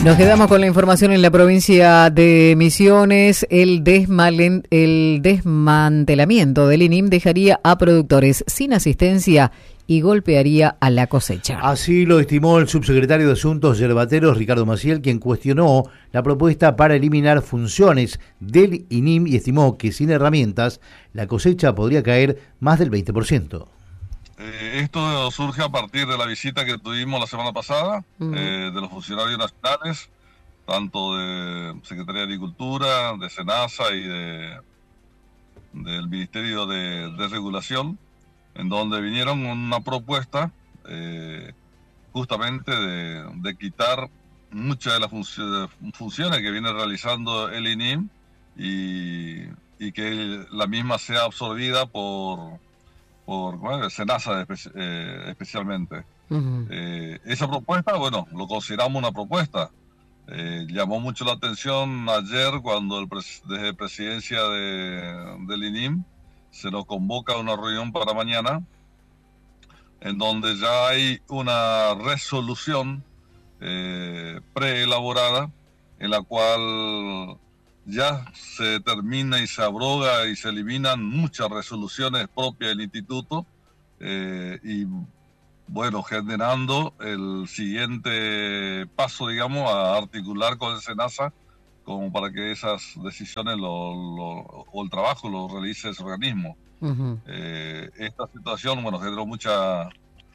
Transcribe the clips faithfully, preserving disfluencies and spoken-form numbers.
Nos quedamos con la información en la provincia de Misiones. El, desmalen, el desmantelamiento del I N I M dejaría a productores sin asistencia y golpearía a la cosecha. Así lo estimó el subsecretario de Asuntos Yerbateros, Ricardo Maciel, quien cuestionó la propuesta para eliminar funciones del I N I M y estimó que sin herramientas la cosecha podría caer más del veinte por ciento. Eh, esto surge a partir de la visita que tuvimos la semana pasada uh-huh. eh, de los funcionarios nacionales, tanto de Secretaría de Agricultura, de SENASA y de, del Ministerio de, de Regulación, en donde vinieron con una propuesta eh, justamente de, de quitar muchas de las func- funciones que viene realizando el I N I M y, y que la misma sea absorbida por... por bueno, SENASA espe- eh, especialmente. Uh-huh. Eh, esa propuesta, bueno, lo consideramos una propuesta. Eh, llamó mucho la atención ayer cuando el pres- desde presidencia de, del I N I M se nos convoca a una reunión para mañana, en donde ya hay una resolución eh, preelaborada, en la cual ya se determina y se abroga y se eliminan muchas resoluciones propias del instituto eh, y bueno, generando el siguiente paso, digamos, a articular con el SENASA como para que esas decisiones lo, lo, o el trabajo lo realice ese organismo. Uh-huh. Eh, esta situación, bueno, generó mucha,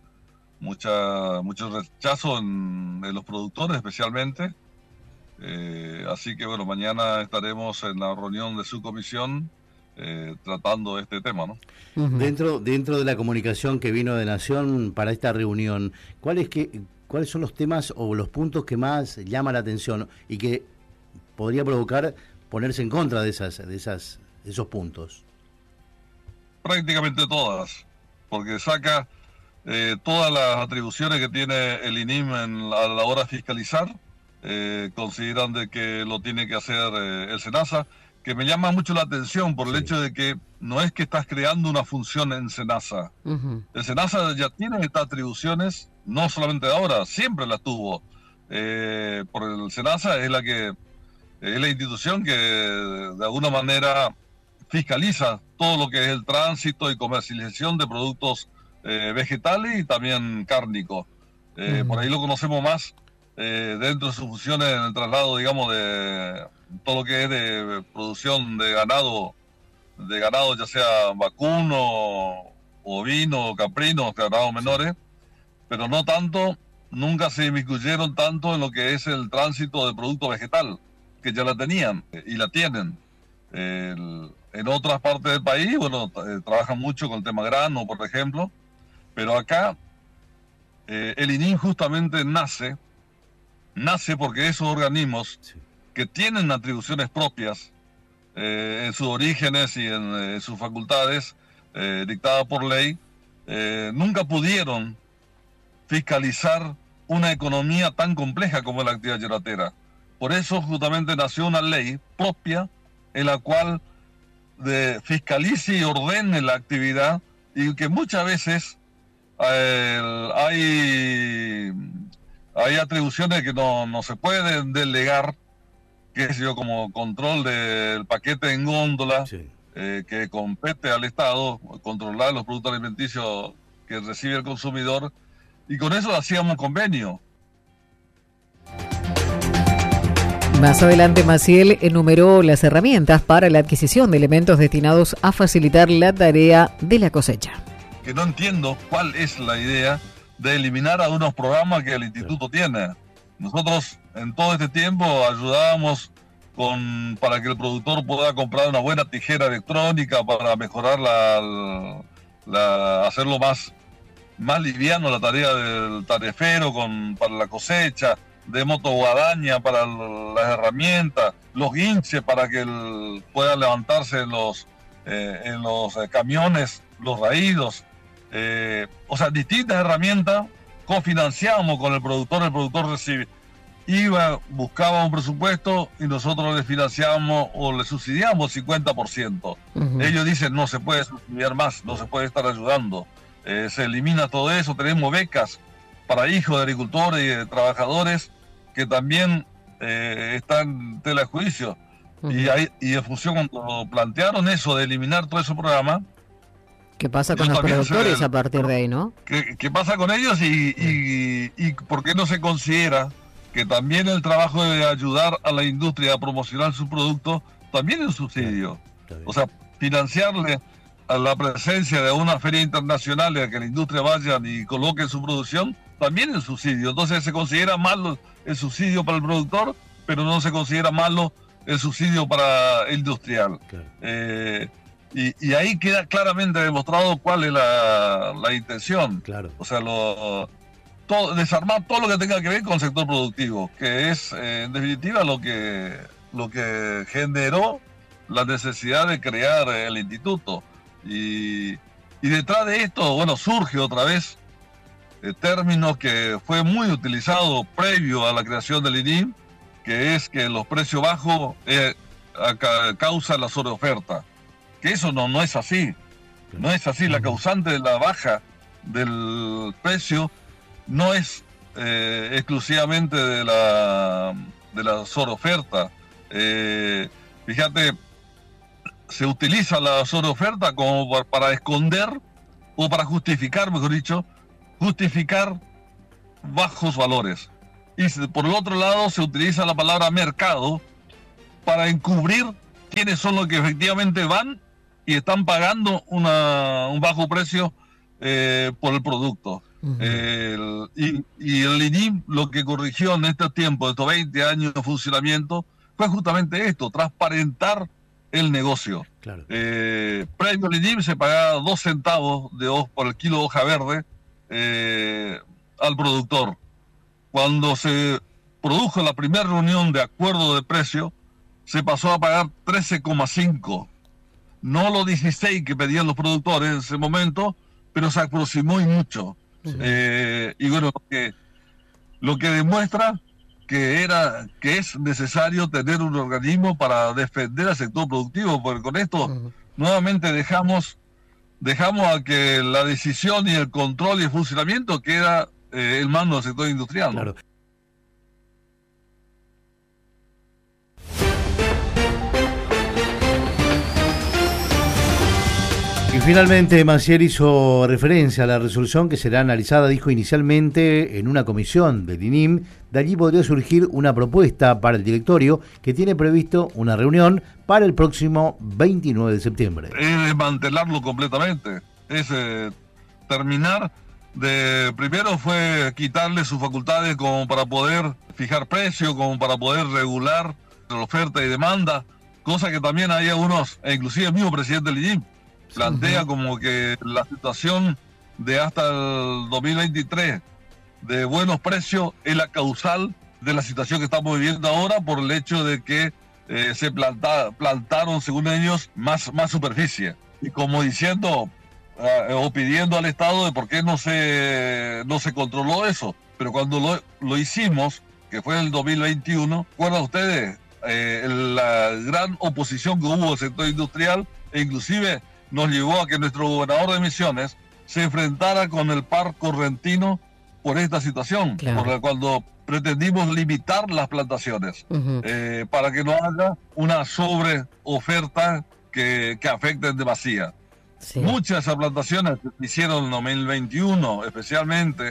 mucha, mucho rechazo en, en los productores especialmente. Eh, así que bueno, mañana estaremos en la reunión de su comisión eh, tratando este tema, ¿no? Uh-huh. Dentro, dentro de la comunicación que vino de Nación para esta reunión, ¿cuáles que, cuáles son los temas o los puntos que más llaman la atención y que podría provocar ponerse en contra de esas, de esas, de esos puntos? Prácticamente todas, porque saca eh, todas las atribuciones que tiene el I N I M en la, a la hora de fiscalizar. Eh, consideran de que lo tiene que hacer eh, el SENASA, que me llama mucho la atención por el sí. hecho de que no es que estás creando una función en SENASA. Uh-huh. El SENASA ya tiene estas atribuciones, no solamente de ahora, siempre las tuvo. Eh, por el SENASA es la que es la institución que de alguna manera fiscaliza todo lo que es el tránsito y comercialización de productos eh, vegetales y también cárnicos. Eh, uh-huh. Por ahí lo conocemos más. Eh, dentro de sus funciones en el traslado, digamos, de todo lo que es de producción de ganado, de ganado ya sea vacuno, ovino, caprino, ganados menores, pero no tanto, nunca se inmiscuyeron tanto en lo que es el tránsito de producto vegetal, que ya la tenían y la tienen. El, en otras partes del país, bueno, eh, trabajan mucho con el tema grano, por ejemplo, pero acá eh, el I N I M justamente nace nace porque esos organismos sí. que tienen atribuciones propias eh, en sus orígenes y en eh, sus facultades eh, dictadas por ley, eh, nunca pudieron fiscalizar una economía tan compleja como la actividad yerbatera. Por eso justamente nació una ley propia en la cual de fiscalice y ordene la actividad y que muchas veces eh, hay... Hay atribuciones que no, no se pueden delegar, que es yo como control del paquete en góndola, sí. eh, que compete al Estado, controlar los productos alimenticios que recibe el consumidor, y con eso hacíamos un convenio. Más adelante, Maciel enumeró las herramientas para la adquisición de elementos destinados a facilitar la tarea de la cosecha. Que no entiendo cuál es la idea de eliminar a unos programas que el instituto tiene. Nosotros en todo este tiempo ayudábamos con, para que el productor pueda comprar una buena tijera electrónica para mejorar la, la hacerlo más, más liviano la tarea del tarefero con, para la cosecha, de motoguadaña para el, las herramientas, los guinches para que el, puedan levantarse en los, eh, en los eh, camiones, los raídos. Eh, o sea, distintas herramientas, cofinanciamos con el productor, el productor recibe, iba, buscaba un presupuesto y nosotros le financiamos o le subsidiamos cincuenta por ciento. Uh-huh. Ellos dicen no se puede subsidiar más, no se puede estar ayudando, eh, se elimina todo eso, tenemos becas para hijos de agricultores y de trabajadores que también eh, está en tela de juicio. Uh-huh. Y, hay, y en función, cuando plantearon eso de eliminar todo ese programa, ¿qué pasa con los productores se, a partir de ahí, no? ¿Qué, qué pasa con ellos y, y, y por qué no se considera que también el trabajo de ayudar a la industria a promocionar su producto también es un subsidio? O sea, financiarle a la presencia de una feria internacional y a que la industria vaya y coloque su producción también es subsidio. Entonces se considera malo el subsidio para el productor, pero no se considera malo el subsidio para el industrial. Claro. Eh, y, y ahí queda claramente demostrado cuál es la, la intención. Claro. O sea, lo, todo, desarmar todo lo que tenga que ver con el sector productivo, que es, eh, en definitiva, lo que, lo que generó la necesidad de crear el instituto. Y, y detrás de esto, bueno, surge otra vez el término que fue muy utilizado previo a la creación del I N I M, que es que los precios bajos eh, causan la sobreoferta. Que eso no, no es así. No es así. La causante de la baja del precio no es eh, exclusivamente de la, de la sobreoferta. Eh, fíjate, se utiliza la sobreoferta como para, para esconder o para justificar, mejor dicho, justificar bajos valores. Y por el otro lado se utiliza la palabra mercado para encubrir quiénes son los que efectivamente van y están pagando una, un bajo precio eh, por el producto. Uh-huh. el, y, y el I N I M lo que corrigió en este tiempo, estos veinte años de funcionamiento, fue justamente esto, transparentar el negocio. Claro. Eh, previo al I N I M se pagaba dos centavos de hoja, por el kilo de hoja verde eh, al productor. Cuando se produjo la primera reunión de acuerdo de precio, se pasó a pagar trece coma cinco, no los dieciséis que pedían los productores en ese momento, pero se aproximó y mucho. Sí. Eh, y bueno, lo que, lo que demuestra que era que es necesario tener un organismo para defender al sector productivo, porque con esto uh-huh. nuevamente dejamos dejamos a que la decisión y el control y el funcionamiento queda eh, en manos del sector industrial, ¿no? Claro. Y finalmente Maciel hizo referencia a la resolución que será analizada, dijo inicialmente, en una comisión del I N I M. De allí podría surgir una propuesta para el directorio que tiene previsto una reunión para el próximo veintinueve de septiembre. Es desmantelarlo completamente, es eh, terminar de... Primero fue quitarle sus facultades como para poder fijar precios, como para poder regular la oferta y demanda, cosa que también hay algunos, e inclusive el mismo presidente del I N I M, plantea como que la situación de hasta el dos mil veintitrés de buenos precios es la causal de la situación que estamos viviendo ahora por el hecho de que eh, se planta, plantaron, según ellos, más, más superficie. Y como diciendo eh, o pidiendo al Estado de por qué no se, no se controló eso. Pero cuando lo, lo hicimos, que fue en el dos mil veintiuno, ¿recuerdan ustedes eh, la gran oposición que hubo del sector industrial e inclusive nos llevó a que nuestro gobernador de Misiones se enfrentara con el par correntino por esta situación, claro. por la cuando pretendimos limitar las plantaciones, uh-huh. eh, para que no haya una sobreoferta que, que afecte en demasía. Sí. Muchas de esas plantaciones que se hicieron en dos mil veintiuno, especialmente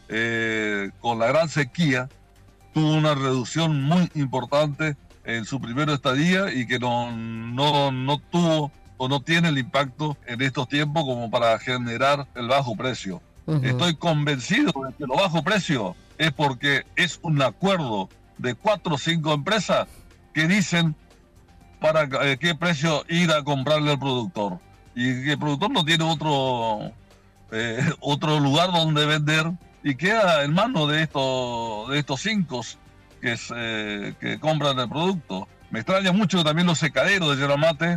eh, con la gran sequía, tuvo una reducción muy importante en su primer estadía y que no, no, no tuvo o no tiene el impacto en estos tiempos como para generar el bajo precio. Uh-huh. Estoy convencido de que lo bajo precio es porque es un acuerdo de cuatro o cinco empresas que dicen para eh, qué precio ir a comprarle al productor. Y que el productor no tiene otro, eh, otro lugar donde vender y queda en manos de estos, de estos cinco que, es, eh, que compran el producto. Me extraña mucho que también los secaderos de yerba mate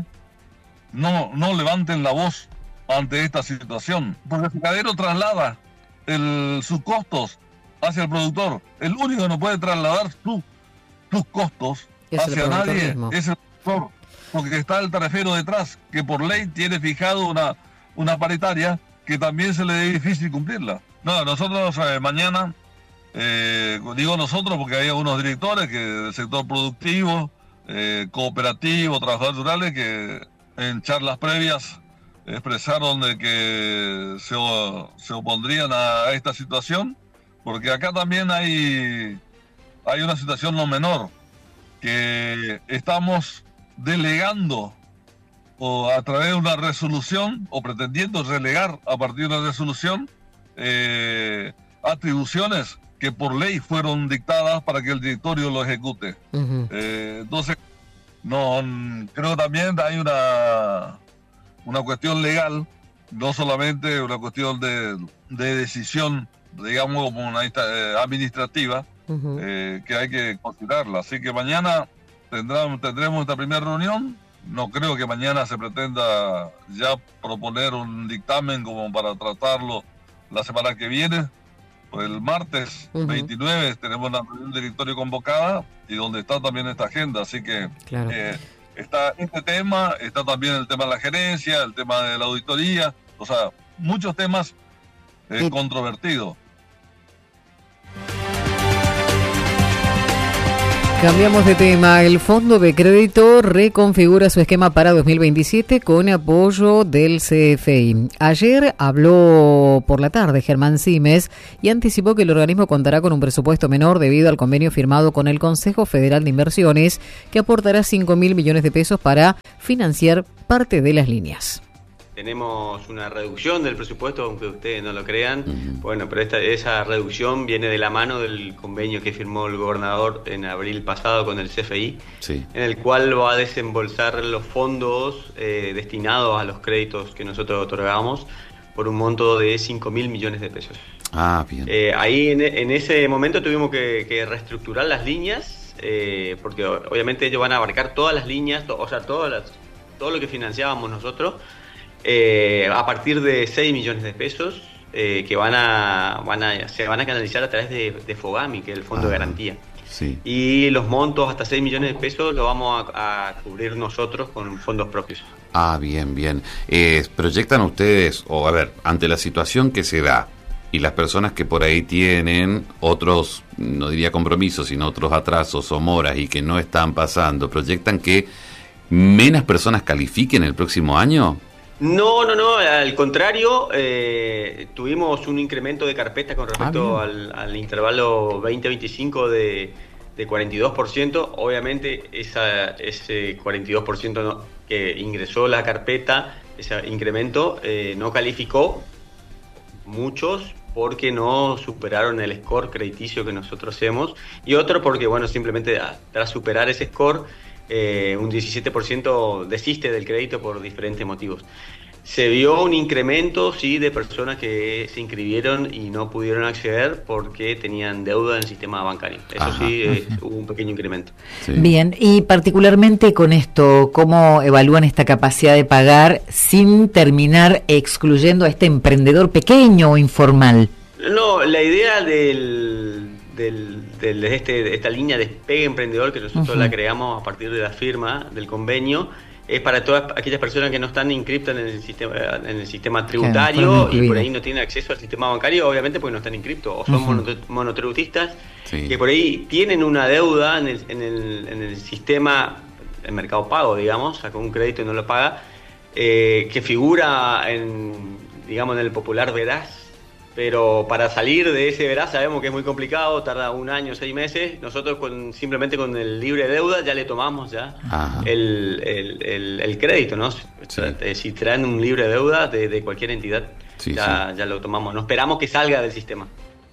no, no levanten la voz ante esta situación, porque el secadero traslada el, sus costos hacia el productor. El único que no puede trasladar su, sus costos es hacia nadie mismo. Es el productor, porque está el tarifero detrás, que por ley tiene fijado una, una paritaria que también se le es difícil cumplirla. No, nosotros eh, mañana Eh, digo nosotros porque hay algunos directores que del sector productivo, eh, cooperativo, trabajadores rurales, que en charlas previas expresaron de que se, se opondrían a esta situación, porque acá también hay, hay una situación no menor, que estamos delegando o a través de una resolución o pretendiendo relegar a partir de una resolución eh, atribuciones que por ley fueron dictadas para que el directorio lo ejecute. Uh-huh. Eh, entonces, no, creo que también hay una, una cuestión legal, no solamente una cuestión de, de decisión, digamos, como una eh, administrativa, uh-huh. eh, que hay que considerarla. Así que mañana tendrán, tendremos esta primera reunión. No creo que mañana se pretenda ya proponer un dictamen como para tratarlo la semana que viene. El martes uh-huh. veintinueve tenemos una reunión de directorio convocada y donde está también esta agenda, así que claro. eh, está este tema, está también el tema de la gerencia, el tema de la auditoría, o sea, muchos temas eh, sí. controvertidos. Cambiamos de tema. El Fondo de Crédito reconfigura su esquema para dos mil veintisiete con apoyo del C F I. Ayer habló por la tarde Germán Simes y anticipó que el organismo contará con un presupuesto menor debido al convenio firmado con el Consejo Federal de Inversiones, que aportará cinco mil millones de pesos para financiar parte de las líneas. Tenemos una reducción del presupuesto, aunque ustedes no lo crean. Uh-huh. Bueno, pero esta, esa reducción viene de la mano del convenio que firmó el gobernador en abril pasado con el C F I, sí. en el cual va a desembolsar los fondos eh, destinados a los créditos que nosotros otorgamos por un monto de cinco mil millones de pesos. Ah, bien. Eh, ahí en, en ese momento tuvimos que, que reestructurar las líneas, eh, porque obviamente ellos van a abarcar todas las líneas, to, o sea, todas las, todo lo que financiábamos nosotros, Eh, a partir de seis millones de pesos eh, que van a, van a se van a canalizar a través de, de Fogami, que es el Fondo ah, de Garantía. Sí. Y los montos hasta seis millones de pesos los vamos a, a cubrir nosotros con fondos propios. Ah, bien, bien. Eh, ¿Proyectan ustedes, o a ver, ante la situación que se da y las personas que por ahí tienen otros, no diría compromisos, sino otros atrasos o moras y que no están pasando, proyectan que menos personas califiquen el próximo año? No, no, no, al contrario, eh, tuvimos un incremento de carpeta con respecto ah, al, al intervalo veinte veinticinco de, de cuarenta y dos por ciento. Obviamente esa, ese cuarenta y dos por ciento no, que ingresó la carpeta, ese incremento eh, no calificó muchos porque no superaron el score crediticio que nosotros hacemos, y otro porque, bueno, simplemente tras superar ese score, Eh, un diecisiete por ciento desiste del crédito por diferentes motivos. Se vio un incremento, sí, de personas que se inscribieron y no pudieron acceder porque tenían deuda en el sistema bancario. Eso Ajá. sí, eh, hubo un pequeño incremento. Sí. Bien, y particularmente con esto, ¿cómo evalúan esta capacidad de pagar sin terminar excluyendo a este emprendedor pequeño o informal? No, la idea del... Del, del, de, este, de esta línea Despegue Emprendedor, que nosotros uh-huh. la creamos a partir de la firma del convenio, es para todas aquellas personas que no están inscriptas en el sistema, en el sistema tributario y por ahí no tienen acceso al sistema bancario, obviamente porque no están inscriptos, o son uh-huh. monotributistas sí. que por ahí tienen una deuda en el, en el, en el sistema, el mercado pago, digamos, sacó un crédito y no lo paga, eh, que figura en, digamos, en el popular Veraz. Pero para salir de ese veraz sabemos que es muy complicado, tarda un año, seis meses. Nosotros con simplemente con el libre deuda ya le tomamos ya el, el, el, el crédito, ¿no? Sí. Si traen un libre deuda de, de cualquier entidad, sí, ya, sí. ya lo tomamos. No esperamos que salga del sistema.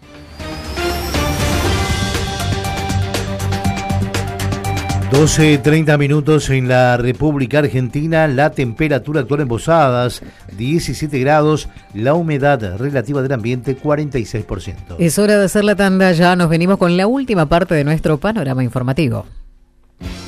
doce treinta minutos en la República Argentina, la temperatura actual en Posadas, diecisiete grados, la humedad relativa del ambiente, cuarenta y seis por ciento. Es hora de hacer la tanda, ya nos venimos con la última parte de nuestro panorama informativo.